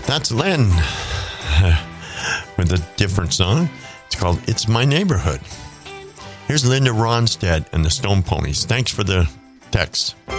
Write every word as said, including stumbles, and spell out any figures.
That's Lynn with a different song. It's called It's My Neighborhood. Here's Linda Ronstadt and the Stone Ponies. Thanks for the text.